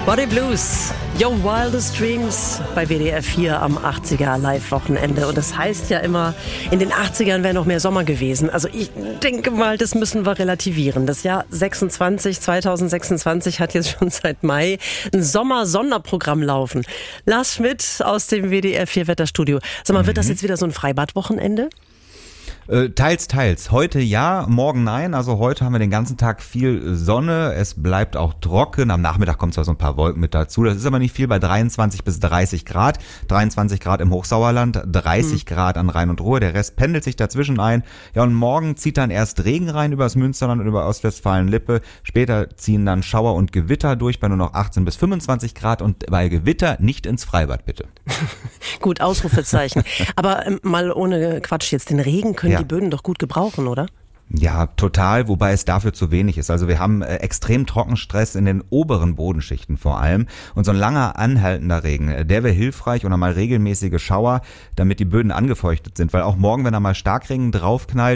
Body Blues, Your Wildest Dreams bei WDR 4 am 80er Live-Wochenende. Und das heißt ja immer, in den 80ern wäre noch mehr Sommer gewesen. Also ich denke mal, das müssen wir relativieren. Das Jahr 2026 hat jetzt schon seit Mai ein Sommer-Sonderprogramm laufen. Lars Schmidt aus dem WDR 4 Wetterstudio. Sag mal, wird das jetzt wieder so ein Freibad-Wochenende? Teils. Heute ja, morgen nein. Also heute haben wir den ganzen Tag viel Sonne. Es bleibt auch trocken. Am Nachmittag kommen zwar so ein paar Wolken mit dazu. Das ist aber nicht viel, bei 23 bis 30 Grad. 23 Grad im Hochsauerland, 30 Grad an Rhein und Ruhr. Der Rest pendelt sich dazwischen ein. Ja, und morgen zieht dann erst Regen rein über das Münsterland und über Ostwestfalen-Lippe. Später ziehen dann Schauer und Gewitter durch bei nur noch 18 bis 25 Grad. Und bei Gewitter nicht ins Freibad, bitte. Gut, Ausrufezeichen. Aber mal ohne Quatsch jetzt, den Regen können die Böden doch gut gebrauchen, oder? Ja, total, wobei es dafür zu wenig ist. Also wir haben extrem Trockenstress in den oberen Bodenschichten vor allem. Und so ein langer, anhaltender Regen, der wäre hilfreich und einmal regelmäßige Schauer, damit die Böden angefeuchtet sind. Weil auch morgen, wenn da mal Starkregen draufknallt,